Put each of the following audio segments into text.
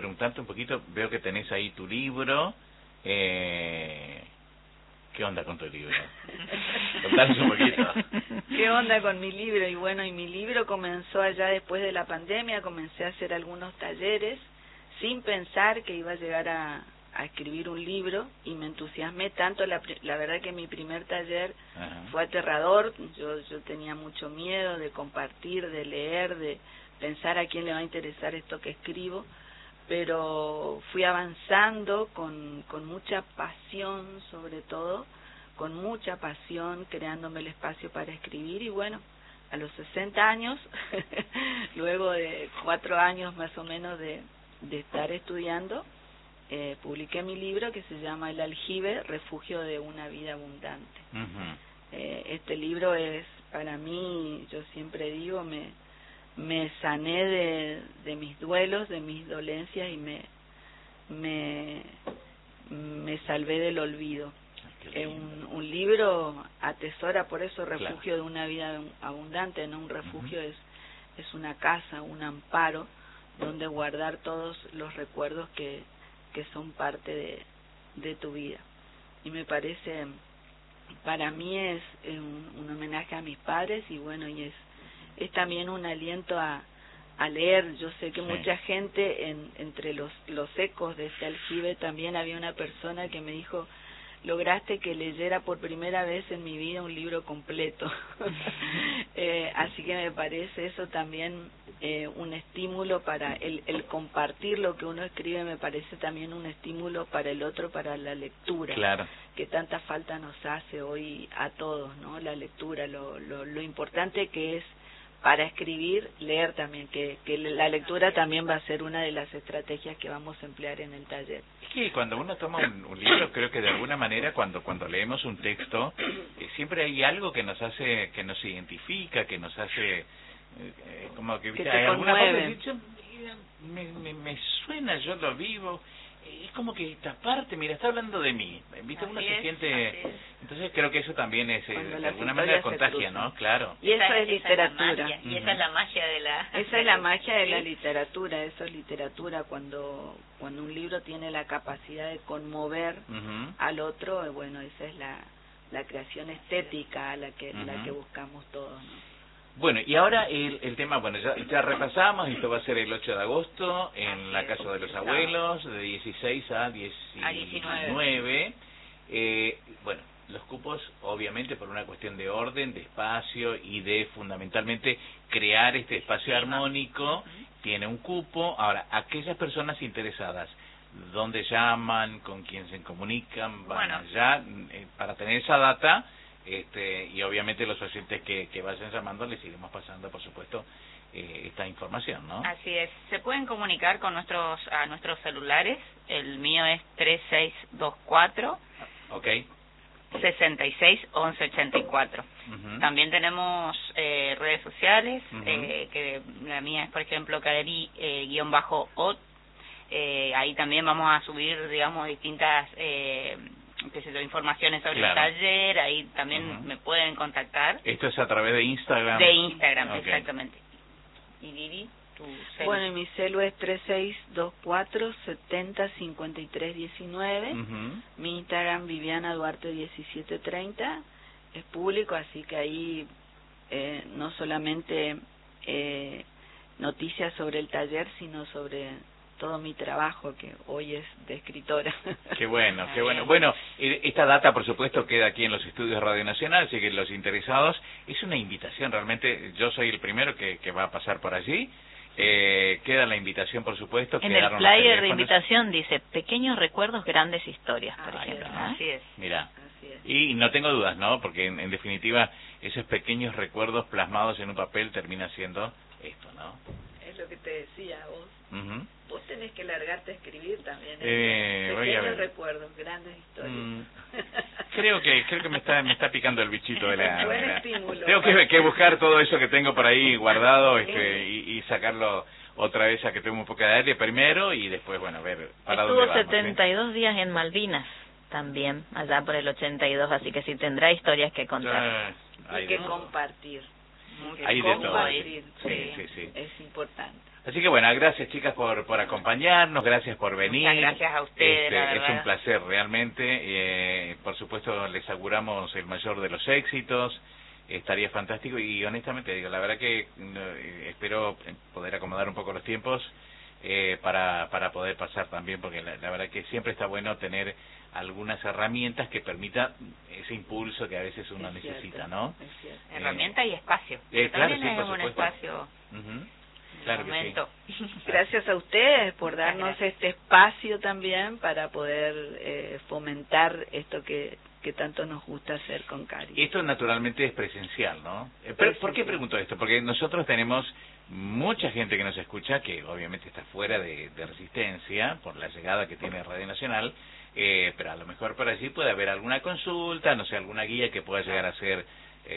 preguntarte un poquito, veo que tenés ahí tu libro, ¿qué onda con tu libro? Contanos un poquito. ¿Qué onda con mi libro? Y bueno, y mi libro comenzó allá después de la pandemia, comencé a hacer algunos talleres sin pensar que iba a llegar a escribir un libro, y me entusiasmé tanto. La verdad que mi primer taller fue aterrador. Yo tenía mucho miedo de compartir, de leer, de pensar a quién le va a interesar esto que escribo, pero fui avanzando con mucha pasión, sobre todo con mucha pasión, creándome el espacio para escribir. Y bueno, a los 60 años, luego de 4 años más o menos de estar estudiando, publiqué mi libro que se llama El Aljibe, Refugio de una Vida Abundante. Este libro es, para mí, yo siempre digo, me sané de mis duelos, de mis dolencias, y me salvé del olvido. Un libro atesora, por eso, refugio de una vida abundante, ¿no? Un refugio es una casa, un amparo donde guardar todos los recuerdos que son parte de tu vida. Y me parece, para mí es un homenaje a mis padres, y bueno, y es también un aliento a leer. Yo sé que mucha gente, entre los ecos de este aljibe, también había una persona que me dijo: lograste que leyera por primera vez en mi vida un libro completo. Así que me parece eso también un estímulo para el compartir lo que uno escribe. Me parece también un estímulo para el otro, para la lectura, que tanta falta nos hace hoy a todos, ¿no? La lectura, lo importante que es para escribir, leer también, que la lectura también va a ser una de las estrategias que vamos a emplear en el taller. Es que cuando uno toma un libro, creo que de alguna manera cuando leemos un texto, siempre hay algo que nos hace, que nos identifica, que nos hace, como que te alguna conmueve. Parte, me suena, yo lo vivo. Es como que esta parte, mira, está hablando de mí, ¿viste? Uno se siente... Entonces creo que eso también es, de alguna manera contagia, ¿no? Claro. Y eso es literatura. Y esa es la magia de la... Esa es la magia de la literatura, eso es literatura, cuando un libro tiene la capacidad de conmover al otro. Bueno, esa es la creación estética la que buscamos todos, ¿no? Bueno, y ahora el tema, bueno, ya repasamos, esto va a ser el 8 de agosto en la Casa de los Abuelos, de 16 a 19. Bueno, los cupos, obviamente, por una cuestión de orden, de espacio y de, fundamentalmente, crear este espacio armónico, tiene un cupo. Ahora, aquellas personas interesadas, ¿dónde llaman? ¿Con quién se comunican? Van allá, para tener esa data... y obviamente los oyentes que vayan llamando les iremos pasando, por supuesto, esta información, ¿no? Así es. Se pueden comunicar con nuestros celulares. El mío es 3624 66 11 84. También tenemos redes sociales, que la mía es, por ejemplo, Caderi-OT. Ahí también vamos a subir, digamos, distintas informaciones sobre el taller. Ahí también me pueden contactar. ¿Esto es a través de Instagram? De Instagram, exactamente. ¿Y Didi, tu celu? Bueno, mi celu es 3624 70 53 19. Mi Instagram, Viviana Duarte 1730, es público, así que ahí no solamente noticias sobre el taller, sino sobre todo mi trabajo, que hoy es de escritora. Qué bueno, qué bueno. Bueno, esta data, por supuesto, queda aquí en los estudios Radio Nacional, así que los interesados, es una invitación, realmente, yo soy el primero que va a pasar por allí. Queda la invitación, por supuesto. En el flyer de invitación dice, pequeños recuerdos, grandes historias, por ejemplo. Así es. Mira, y no tengo dudas, ¿no? Porque en definitiva, esos pequeños recuerdos plasmados en un papel termina siendo esto, ¿no? Es lo que te decía vos. Vos tenés que largarte a escribir también. Pequeños recuerdos, grandes historias. Creo que me está picando el bichito de la... Buen estímulo. Tengo que buscar todo eso que tengo por ahí guardado y sacarlo otra vez a que tenga un poco de aire primero y después, bueno, ver para dónde vamos. Estuvo 72 días en Malvinas también, allá por el 82, así que sí tendrá historias que contar. Y que compartir. Hay de todo. Sí, es importante. Así que bueno, gracias chicas por acompañarnos, gracias por venir. Muchas gracias a ustedes, la verdad. Es un placer realmente. Por supuesto les auguramos el mayor de los éxitos. Estaría fantástico y honestamente digo, la verdad que espero poder acomodar un poco los tiempos para poder pasar también, porque la verdad que siempre está bueno tener algunas herramientas que permitan ese impulso que a veces uno necesita, ¿no? Herramienta y espacio. Claro, también sí, es por un supuesto. espacio. Claro que sí. Gracias a ustedes por darnos este espacio también para poder fomentar esto que tanto nos gusta hacer con Cari. Esto naturalmente es presencial, ¿no? Pero ¿por qué pregunto esto? Porque nosotros tenemos mucha gente que nos escucha que obviamente está fuera de Resistencia por la llegada que tiene Radio Nacional, pero a lo mejor por allí puede haber alguna consulta, no sé, alguna guía que pueda llegar a ser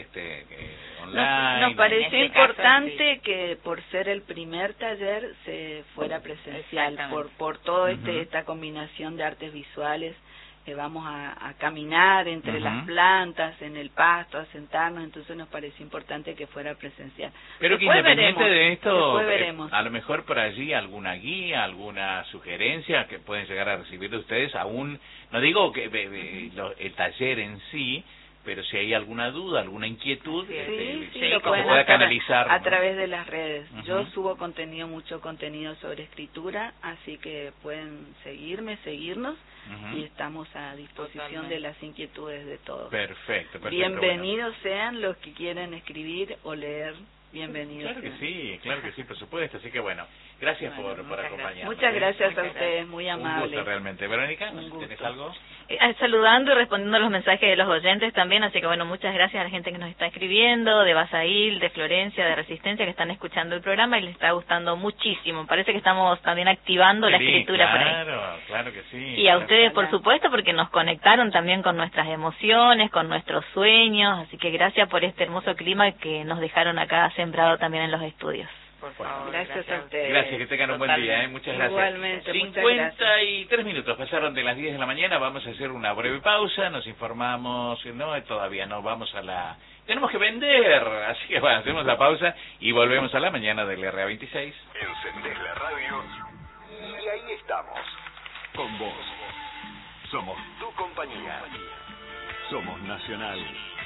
online. Nos pareció importante que por ser el primer taller se fuera presencial, por todo esta combinación de artes visuales. Vamos a caminar entre las plantas, en el pasto, a sentarnos, entonces nos pareció importante que fuera presencial. Pero que independiente de esto, a lo mejor por allí alguna guía, alguna sugerencia que pueden llegar a recibir de ustedes, aún, no digo que el taller en sí, pero si hay alguna duda, alguna inquietud, lo pueden pueda canalizar a través de las redes. Yo subo mucho contenido sobre escritura, así que pueden seguirnos, y estamos a disposición de las inquietudes de todos. Perfecto. Bienvenidos sean los que quieren escribir o leer. Bienvenidos. Claro que sí, por supuesto. Así que bueno, gracias por acompañarnos. Muchas gracias a ustedes, muy amables. Un gusto realmente. Verónica, ¿tienes algo? Saludando y respondiendo a los mensajes de los oyentes también, así que bueno, muchas gracias a la gente que nos está escribiendo, de Basail, de Florencia, de Resistencia, que están escuchando el programa y les está gustando muchísimo. Parece que estamos también activando la escritura por ahí. Claro que sí. Y a ustedes, por supuesto, porque nos conectaron también con nuestras emociones, con nuestros sueños, así que gracias por este hermoso clima que nos dejaron acá sembrado también en los estudios. Por favor, gracias a ustedes. Gracias, que tengan un buen día, muchas gracias. Igualmente, 53 minutos pasaron de las 10 de la mañana, vamos a hacer una breve pausa, nos informamos, todavía no, vamos a tenemos que vender, así que bueno, hacemos la pausa y volvemos a la mañana del RA26. Encendés la radio y ahí estamos, con vos. Somos tu compañía. Somos Nacional.